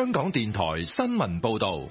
香港電台新聞報道。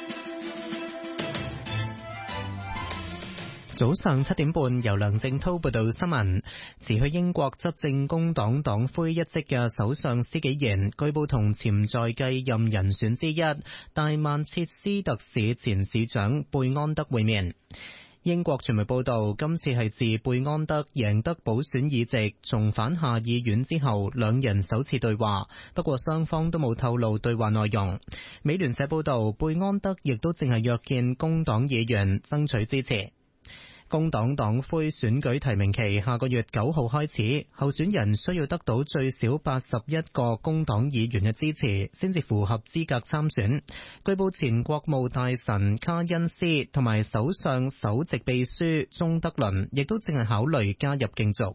早上7點半，由梁正濤報道新聞。辭去英國執政工黨黨魁一職嘅首相施紀賢，據報同潛在繼任人選之一大曼徹斯特市前市長貝安德會面。英國傳媒報道，今次係自貝安德贏得補選議席重返下議院之後，兩人首次對話，不過雙方都冇透露對話內容。美聯社報道，貝安德亦都正係約見工黨議員爭取支持。工黨黨魁選舉提名期下個月9號開始，候選人需要得到最少81個工黨議員嘅支持，先至符合資格參選。據報前國務大臣卡恩斯同埋首相首席秘書鍾德倫亦都正係考慮加入競逐。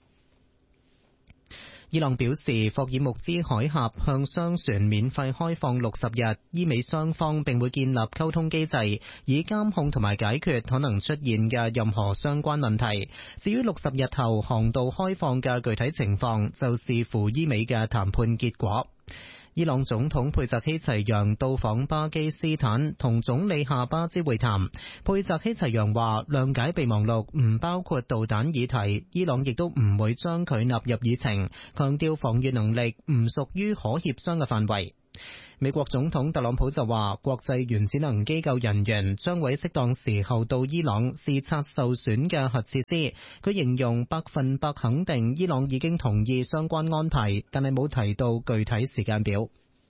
伊朗表示，霍爾木茲海峽向商船免費開放60日，伊美雙方並會建立溝通機制，以監控同埋解決可能出現嘅任何相關問題。至於60日後航道開放嘅具體情況，就視乎伊美嘅談判結果。伊朗總統佩澤希齊揚到訪巴基斯坦，同總理夏巴茲會談。佩澤希齊揚話，諒解備忘錄唔包括導彈議題，伊朗亦都唔會將佢納入議程，強調防禦能力唔屬於可協商嘅範圍。美國總統特朗普就話，國際原子能機構人員將會適當時候到伊朗視察受損嘅核設施。佢形容100%肯定伊朗已經同意相關安排，但係冇提到具體時間表。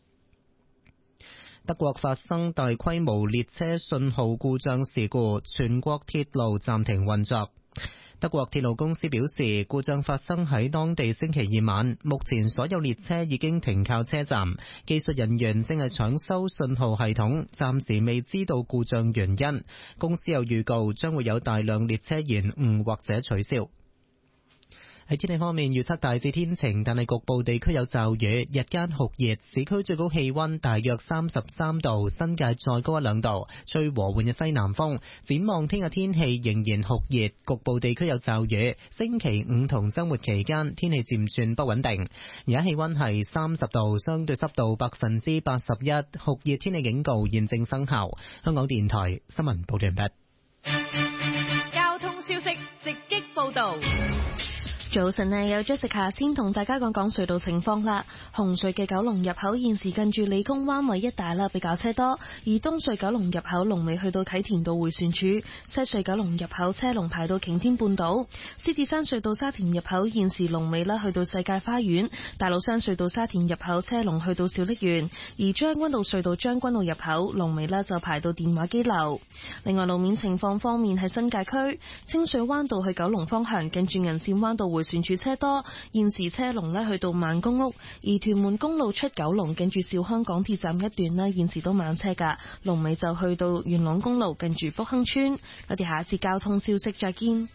德國發生大規模列車信號故障事故，全國鐵路暫停運作。德國鐵路公司表示，故障發生喺當地星期二晚，目前所有列車已經停靠車站，技術人員正係搶修信號系統，暫時未知道故障原因。公司又預告將會有大量列車延誤或者取消。喺天氣方面，預測大致天晴，但係局部地區有驟雨，日間酷熱，市區最高氣溫大約33度，新界再高1-2度，吹和緩嘅西南風。展望聽日天氣仍然酷熱，局部地區有驟雨。星期五同周末期間天氣漸轉不穩定。而家氣溫係30度，相對濕度81%，酷熱天氣警告現正生效。香港電台新聞報道完畢。 交通消息直擊報道。 早晨呢，有 Jessica 先同大家講講隧道情況啦。紅隧嘅九龍入口現時近住理工灣位一帶啦，比較車多；而東隧九龍入口龍尾去到啟田道迴旋處，西隧九龍入口車龍排到擎天半島。獅子山隧道沙田入口現時龍尾啦，去到世界花園。大老山隧道沙田入口車龍去到小瀝源，而將軍澳隧道將軍澳入口龍尾啦就排到電話機樓。另外路面情況方面，喺新界區清水灣道去九龍方向近住銀線灣道迴旋處車多，現時車龍呢去到萬公屋，而屯門公路出九龍近住兆康港鐵站一段呢，現時都慢車噶，龍尾就去到元朗公路近住福亨村。我哋下一節交通消息再見。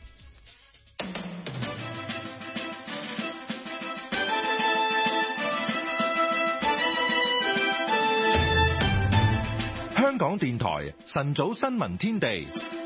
香港電台晨早新聞天地。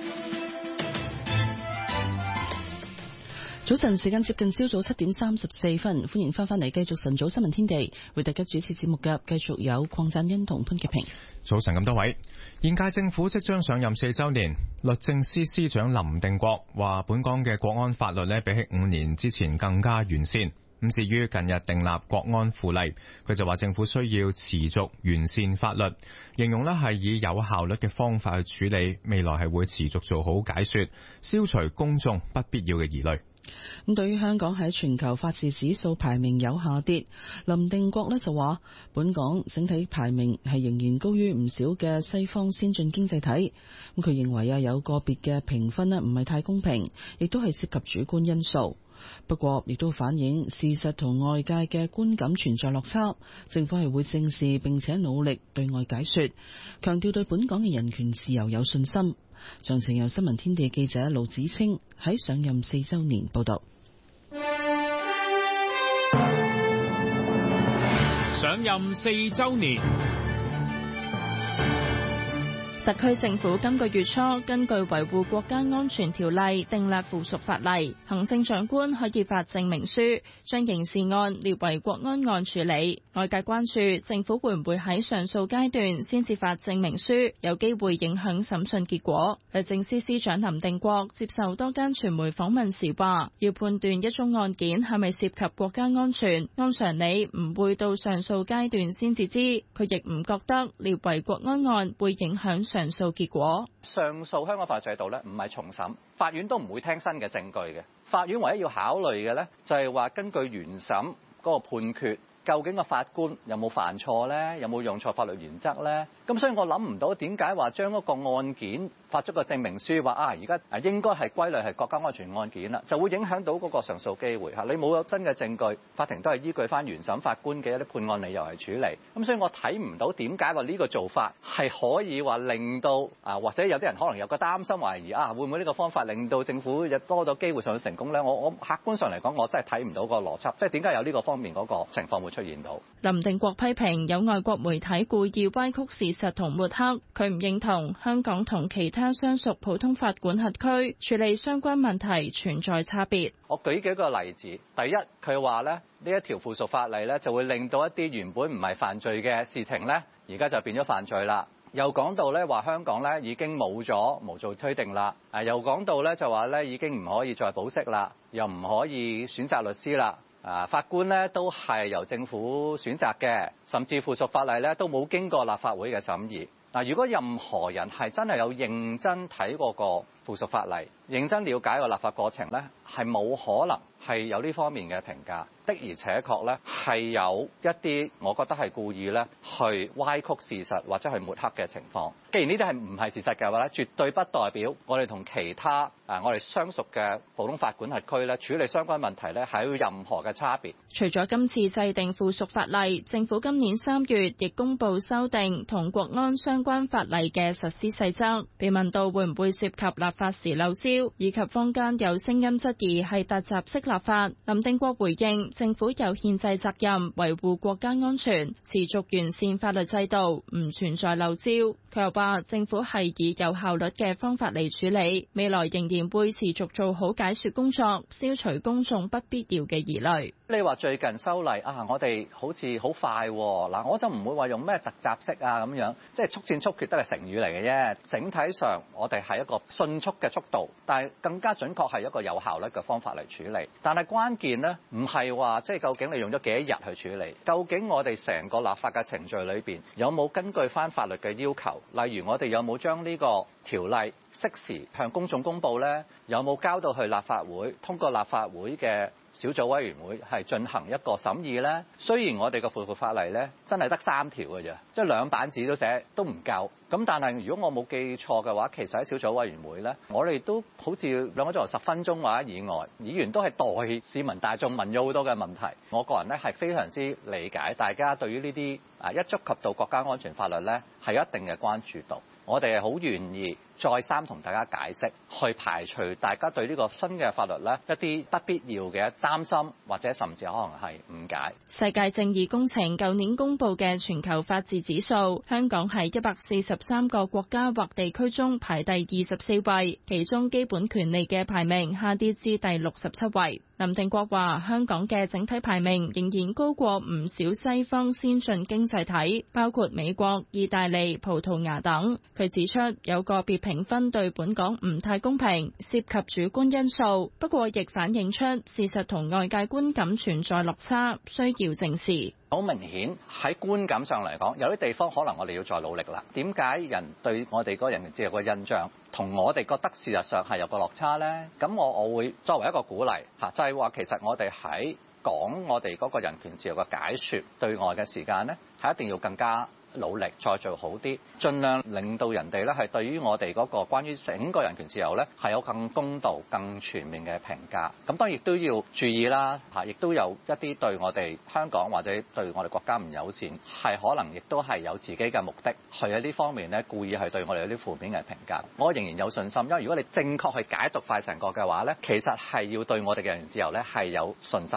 早晨，時間接近朝早7點34分，歡迎翻返嚟繼續晨早新聞天地，為大家主持節目嘅繼續有鄺贊恩同潘潔平。 早晨咁多位，現屆政府即將上任4週年，律政司司長林定國話本港嘅國安法律比起5年之前更加完善。咁至於近日訂立國安附例，佢就話政府需要持續完善法律，形容係以有效率嘅方法去處理，未來係會持續做好解說，消除公眾不必要嘅疑慮。 咁對於香港喺全球法治指數排名有下跌，林定國就話本港整體排名係仍然高於唔少嘅西方先進經濟體。咁佢認為有個別嘅評分唔係太公平，亦都係涉及主觀因素。不過亦都反映事實同外界嘅觀感存在落差，政府係會正視並且努力對外解說，強調對本港嘅人權自由有信心。詳情由新聞天地記者盧子清喺上任4週年報道。 上任4週年， 特區政府今個月初根據維護國家安全條例訂立附屬法例，行政長官可以發證明書，將刑事案列為國安案處理。外界關注政府會唔會喺上訴階段先至發證明書，有機會影響審訊結果。律政司司長林定國接受多間傳媒訪問時話，要判斷一宗案件係咪涉及國家安全，按常理唔會到上訴階段先至知。佢亦唔覺得列為國安案會影響上訴結果。 上訴香港法律制度咧，唔係重審，法院都唔會聽新嘅證據嘅。法院唯一要考慮嘅咧，就係話根據原審嗰個判決，究竟個法官有冇犯錯咧？有冇用錯法律原則咧？咁所以我諗唔到點解話將嗰個案件發出個證明書，話而家應該係歸類係國家安全案件啦，就會影響到嗰個上訴機會嚇。你冇有真嘅證據，法庭都係依據翻原審法官嘅一啲判案理由嚟處理。咁所以我睇唔到點解話呢個做法係可以話令到或者有啲人可能有個擔心懷疑會唔會呢個方法令到政府有多咗機會上去成功咧？我客觀上嚟講，我真係睇唔到個邏輯，即係點解有呢個方面嗰個情況會出現到。 林定國批評有外國媒體故意歪曲事實同抹黑，佢唔認同香港同其他相屬普通法管轄區處理相關問題存在差別。 我舉幾個例子，第一，佢話咧呢一條附屬法例咧就會令到一啲原本唔係犯罪嘅事情咧，而家就變咗犯罪啦。又講到咧話香港咧已經冇咗無罪推定啦，又講到咧就話咧已經唔可以再保釋啦，又唔可以選擇律師啦。法官咧都係由政府選擇嘅，甚至附屬法例咧都冇經過立法會嘅審議。如果任何人係真係有認真睇過個附屬法例，認真了解個立法過程咧，係冇可能係有呢方面嘅評價。的而且確咧係有一啲我覺得係故意咧去歪曲事實或者去抹黑嘅情況。既然呢啲係唔係事實嘅話咧，絕對不代表我哋同其他我哋相屬嘅普通法管轄區咧處理相關問題咧係有任何嘅差別。 除咗今次制定附屬法例，政府今年3月亦公布修訂同國安相關法例嘅實施細則。被問到會唔會涉及立法時漏招，以及坊間有聲音質疑係突襲式立法，林定國回應政府有憲制責任維護國家安全，持續完善法律制度，唔存在漏招。佢又話政府係以有效率嘅方法嚟處理，未來仍然會持續做好解說工作，消除公眾不必要嘅疑慮。 你話最近修例我哋好似好快嗱，我就唔會話用咩突襲式咁樣，即係速戰速決都係成語嚟嘅啫。整體上我哋係一個迅速嘅速度，但係更加準確係一個有效率嘅方法嚟處理。但係關鍵呢，唔係話即係究竟你用咗幾多日去處理，究竟我哋成個立法嘅程序裏邊有冇根據翻法律嘅要求？例如我哋有冇將呢個條例適時向公眾公佈呢？有冇交到去立法會，通過立法會嘅小組委員會係進行一個審議呢？雖然我哋嘅附屬法例呢真係得3條嘅啫，即係2版紙都寫都唔夠。咁但係如果我冇記錯嘅話，其實喺小組委員會呢，我哋都好似2個鐘頭10分鐘或者以外，議員都係代市民大眾問咗好多嘅問題。我個人呢係非常之理解大家對於呢啲一觸及到國家安全法律呢係有一定嘅關注度。我哋係好願意再三同大家解釋，去排除大家對呢個新嘅法律呢一啲不必要嘅擔心，或者甚至可能係誤解。 世界正義工程舊年公布嘅全球法治指數，香港喺143個國家或地區中排第24位，其中基本權利嘅排名下跌至第67位。林定國話：香港嘅整體排名仍然高過唔少西方先進經濟體，包括美國、意大利、葡萄牙等。佢指出，有個別評分對本港唔太公平，涉及主觀因素，不過亦反映出事實同外界觀感存在落差，需要正視。 好明顯喺觀感上嚟講，有啲地方可能我哋要再努力啦。點解人對我哋嗰個人權自由嘅印象同我哋覺得事實上係有個落差呢？咁我會作為一個鼓勵就係話其實我哋喺講我哋嗰個人權自由嘅解說對外嘅時間呢，係一定要更加努力再做好啲，盡量令到人哋咧係對於我哋嗰個關於整個人權自由咧係有更公道、更全面嘅評價。咁當然亦都要注意啦，亦都有一啲對我哋香港或者對我哋國家唔友善，係可能亦都係有自己嘅目的，去喺呢方面咧故意係對我哋有啲負面嘅評價。我仍然有信心，因為如果你正確去解讀快成個嘅話咧，其實係要對我哋嘅人權自由咧係有信心嘅。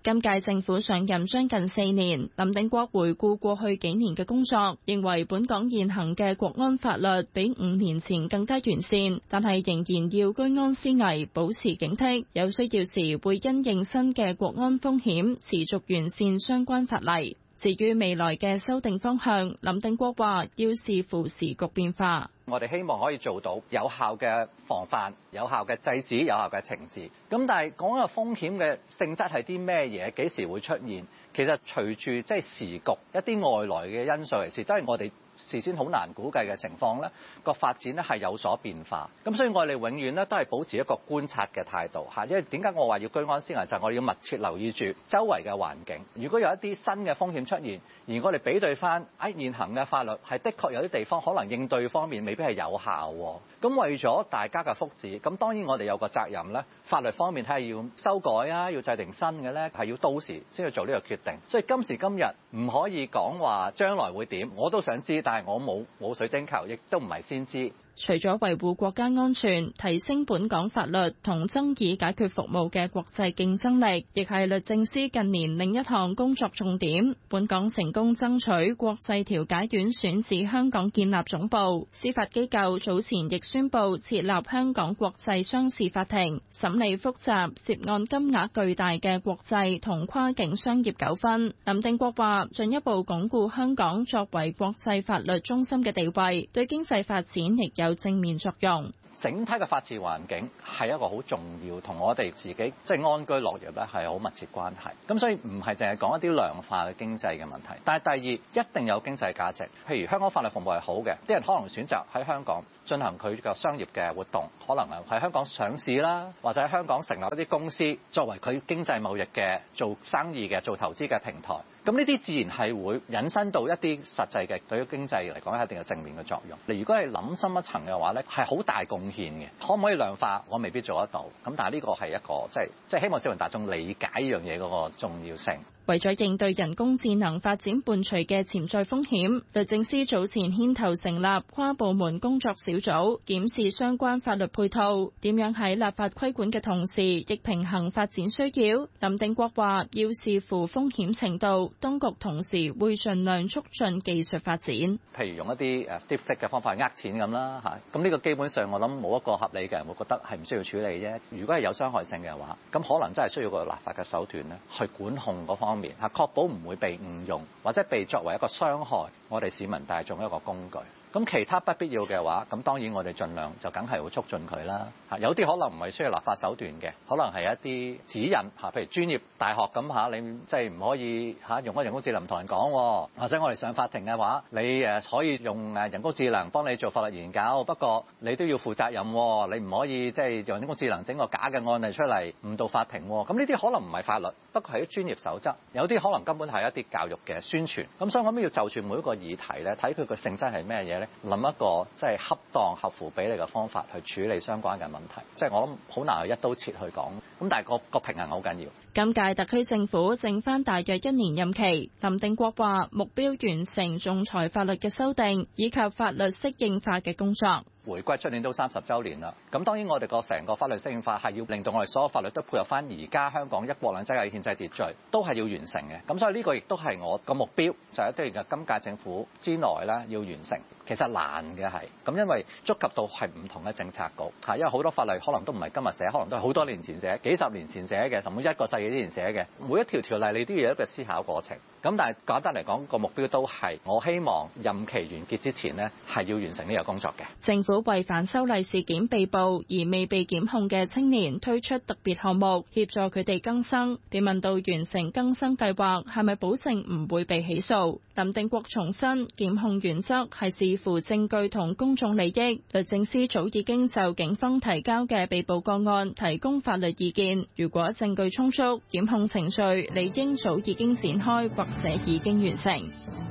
今屆政府上任將近4年，林定國回顧過去幾年嘅工作，認為本港現行嘅國安法律比5年前更加完善，但係仍然要居安思危，保持警惕，有需要時會因應新嘅國安風險，持續完善相關法例。至於未來嘅修訂方向，林定國話要視乎時局變化。 我哋希望可以做到有效嘅防範、有效嘅制止、有效嘅懲治。咁但係講個風險嘅性質係啲咩嘢？幾時會出現？其實隨住即係時局一啲外來嘅因素嚟時，都係我哋事先好難估計嘅情況咧，個發展咧係有所變化。咁所以我哋永遠咧都係保持一個觀察嘅態度嚇。因為點解我話要居安思危，就係我哋要密切留意住周圍嘅環境。如果有一啲新嘅風險出現，而我哋比對翻現行嘅法律係的確有啲地方可能應對方面未必係有效。咁為咗大家嘅福祉，咁當然我哋有個責任咧，法律方面睇下要修改啊，要制定新嘅咧，係要到時先去做呢個決定。所以今時今日唔可以講話將來會點，我都想知，但係我冇水晶球，亦都唔係先知。 除咗維護國家安全、提升本港法律同爭議解決服務嘅國際競爭力，亦係律政司近年另一項工作重點。本港成功爭取國際調解院選址香港建立總部，司法機構早前亦宣布設立香港國際商事法庭，審理複雜、涉案金額巨大嘅國際同跨境商業糾紛。林定國話：進一步鞏固香港作為國際法律中心嘅地位，對經濟發展亦有正面作用。 整體嘅法治環境係一個好重要，同我哋自己即係安居樂業咧係好密切關係。咁所以唔係淨係講一啲量化嘅經濟嘅問題，但係第二一定有經濟價值。譬如香港法律服務係好嘅，啲人可能選擇喺香港進行佢嘅商業嘅活動，可能係喺香港上市啦，或者喺香港成立一啲公司作為佢經濟貿易嘅做生意嘅做投資嘅平台。咁呢啲自然係會引申到一啲實際嘅對於經濟嚟講一定有正面嘅作用。你如果係諗深一層嘅話咧，係好大貢獻嘅。可唔可以量化？我未必做得到。咁但係呢個係一個即係希望市民大眾理解呢樣嘢嗰個重要性。 為咗應對人工智能發展伴隨嘅潛在風險，律政司早前牽頭成立跨部門工作小組，檢視相關法律配套，點樣喺立法規管嘅同時，亦平衡發展需要。林定國話：要視乎風險程度，當局同時會盡量促進技術發展。 譬如用一啲deepfake 嘅方法呃錢咁啦嚇，咁呢個基本上我諗冇一個合理嘅人會覺得係唔需要處理啫。如果係有傷害性嘅話，咁可能真係需要個立法嘅手段咧，去管控嗰方面嚇，確保唔會被誤用或者被作為一個傷害我哋市民大眾一個工具。咁其他不必要嘅話，咁當然我哋盡量就梗係會促進佢啦。嚇，有啲可能唔係需要立法手段嘅，可能係一啲指引嚇，譬如專業大學咁嚇，你即係唔可以嚇用人工智能同人講，或者我哋上法庭嘅話，你可以用人工智能幫你做法律研究，不過你都要負責任，你唔可以即係用人工智能整個假嘅案例出嚟誤導法庭。咁呢啲可能唔係法律，不過係啲專業守則，有啲可能根本係一啲教育嘅宣傳。咁所以我諗要就住每一個議題咧，睇佢個性質係咩嘢咧，諗一個即係恰當合乎比例嘅方法去處理相關嘅問題。即係我諗好難去一刀切去講，咁但係個平衡好緊要。 今屆特區政府剩返大約1年任期，林定國話目標完成仲裁法律嘅修訂以及法律適應化嘅工作。 回歸出年都30週年啦，咁當然我哋個成個法律適應法係要令到我哋所有法律都配合翻而家香港一國兩制嘅憲制秩序，都係要完成嘅。咁所以呢個亦都係我個目標，就係一定嘅今屆政府之內咧要完成。其實難嘅係咁，因為觸及到係唔同嘅政策局嚇，因為好多法例可能都唔係今日寫，可能都係好多年前寫、幾十年前寫嘅，甚至1個世紀之前寫嘅。每一條條例你都要有一個思考過程。咁但係簡單嚟講，個目標都係我希望任期完結之前呢係要完成呢個工作嘅。 政府為反修例事件被捕而未被檢控嘅青年推出特別項目，協助佢哋更生。被問到完成更生計劃係咪保證唔會被起訴，林定國重申檢控原則係視乎證據同公眾利益。律政司早已經就警方提交嘅被捕個案提供法律意見，如果證據充足，檢控程序理應早已經展開或者已經完成。